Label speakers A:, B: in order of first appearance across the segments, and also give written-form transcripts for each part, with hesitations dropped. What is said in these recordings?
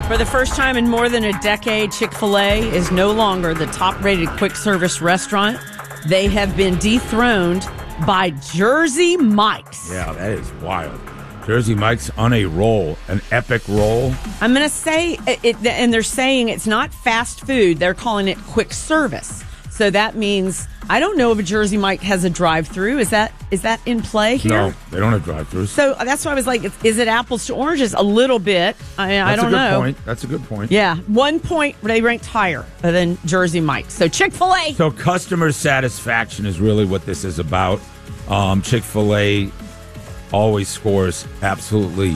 A: For the first time in more than a decade, Chick-fil-A is no longer the top-rated quick-service restaurant. They have been dethroned by Jersey Mike's.
B: Yeah, that is wild. Jersey Mike's on a roll, an epic roll.
A: I'm going to say, and they're saying it's not fast food. They're calling it quick service. So that means, I don't know if a Jersey Mike has a drive-through. Is that in play here?
B: No, they don't have drive-thrus.
A: So that's why I was like, is it apples to oranges? A little bit. I don't know.
B: That's a good point.
A: Yeah. 1 point, they ranked higher than Jersey Mike's. So Chick-fil-A.
B: So customer satisfaction is really what this is about. Chick-fil-A always scores absolutely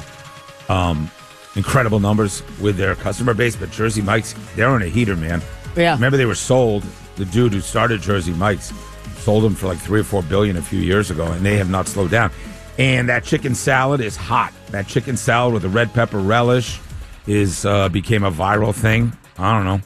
B: incredible numbers with their customer base, but Jersey Mike's, they're on a heater, man.
A: Yeah.
B: Remember they were sold, the dude who started Jersey Mike's sold them for like $3 or $4 billion a few years ago, and they have not slowed down. And that chicken salad is hot. That chicken salad with the red pepper relish became a viral thing. I don't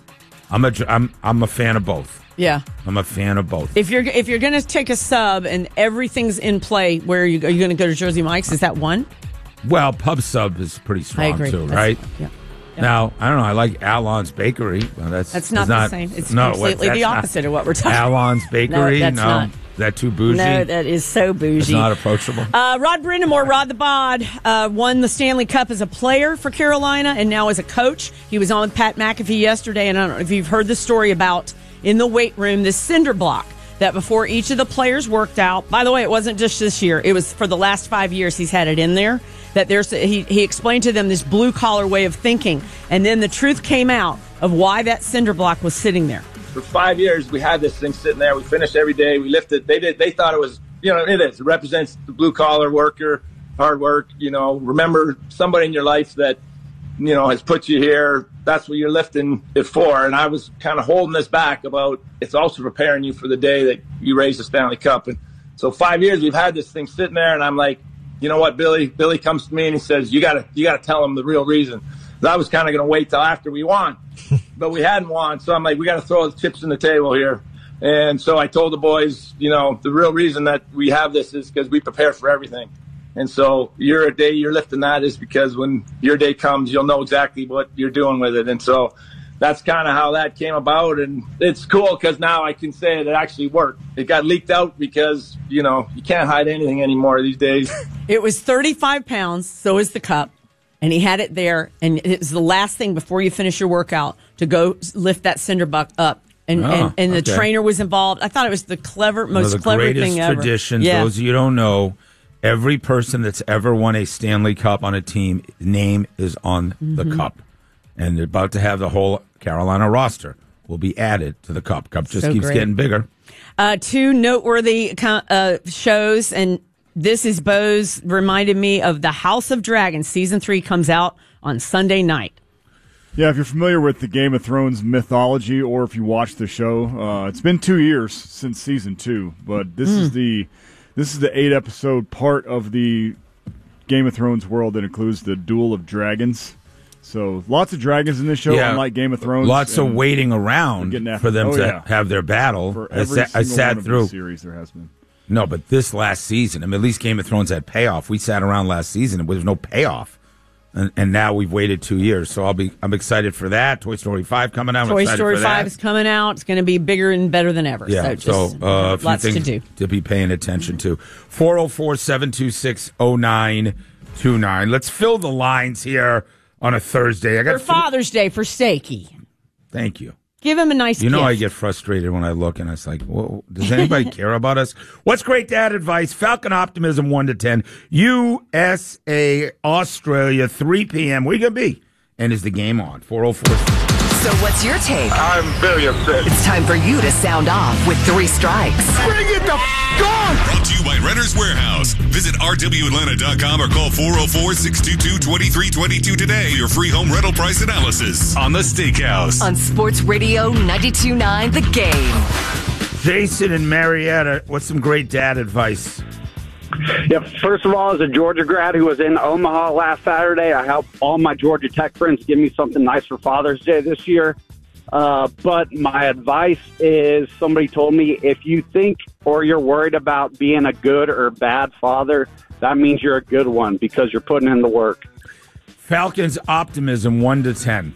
B: know. I'm a fan of both.
A: Yeah,
B: I'm a fan of both.
A: If you're going to take a sub and everything's in play, where are you going to go to Jersey Mike's? Is that one?
B: Well, Pub Sub is pretty strong too, right?
A: Yeah.
B: Now, I don't know. I like Alon's Bakery. Well,
A: that's not the same. It's completely the opposite of what we're talking about.
B: Alon's Bakery?
A: No, that's not.
B: Is that too bougie?
A: No, that is so bougie.
B: It's not approachable.
A: Rod Brindamore, Rod the Bod, won the Stanley Cup as a player for Carolina and now as a coach. He was on with Pat McAfee yesterday, and I don't know if you've heard the story about, in the weight room, this cinder block that before each of the players worked out. By the way, it wasn't just this year. It was for the last 5 years he's had it in there. That he explained to them this blue-collar way of thinking. And then the truth came out of why that cinder block was sitting there.
C: For 5 years, we had this thing sitting there. We finished every day. We lifted. They thought it was, it is. It represents the blue-collar worker, hard work. Remember somebody in your life that, has put you here. That's what you're lifting it for. And I was kind of holding this back about it's also preparing you for the day that you raise the Stanley Cup. And so 5 years we've had this thing sitting there, and I'm like, you know what, Billy? Billy comes to me and he says, you gotta tell him the real reason. I was kind of going to wait till after we won, but we hadn't won. So I'm like, we got to throw the chips on the table here. And so I told the boys, the real reason that we have this is because we prepare for everything. And so your day you're lifting that is because when your day comes, you'll know exactly what you're doing with it. And so that's kind of how that came about. And it's cool because now I can say it actually worked. It got leaked out because, you can't hide anything anymore these days.
A: It was 35 pounds, so is the cup. And he had it there, and it was the last thing before you finish your workout to go lift that cinder block up. And the trainer was involved. I thought it was the most clever thing ever.
B: Traditions. Yeah. Those of you who don't know, every person that's ever won a Stanley Cup on a team, name is on the cup. And they're about to have the whole Carolina roster will be added to the cup. Cup just keeps getting bigger.
A: Two noteworthy shows, and this is Bo's reminded me of the House of Dragons. Season 3 comes out on Sunday night.
D: Yeah, if you're familiar with the Game of Thrones mythology, or if you watch the show, it's been 2 years since season 2, but this is the 8-episode part of the Game of Thrones world that includes the Duel of Dragons. So lots of dragons in this show, unlike Game of Thrones.
B: Lots of waiting around for them to have their battle.
D: For every single one of the series there has been.
B: No, but this last season, at least Game of Thrones had payoff. We sat around last season and there was no payoff. And now we've waited 2 years. So I'm excited for that. Toy Story 5 coming out.
A: Toy Story 5 is coming out. It's going to be bigger and better than ever.
B: Yeah,
A: so lots to do.
B: To be paying attention to. 404-726-0929. Let's fill the lines here on a Thursday.
A: For Father's Day for Stakey.
B: Thank you.
A: Give him a nice gift.
B: I get frustrated when I look and it's like, whoa, does anybody care about us? What's great dad advice? Falcon Optimism 1 to 10. USA, Australia, 3 p.m. Where you going to be? And is the game on? 404.
E: So what's your take?
C: I'm very upset.
E: It's time for you to sound off with 3 strikes.
C: Bring it the on!
F: Brought to you by Renter's Warehouse. Visit rwatlanta.com or call 404-622-2322 today for your free home rental price analysis on The Steakhouse.
E: On Sports Radio 92.9 The Game.
B: Jason and Marietta, what's some great dad advice?
G: Yeah, first of all, as a Georgia grad who was in Omaha last Saturday, I helped all my Georgia Tech friends give me something nice for Father's Day this year. But my advice is, somebody told me, if you think or you're worried about being a good or bad father, that means you're a good one because you're putting in the work.
B: Falcons Optimism 1 to 10.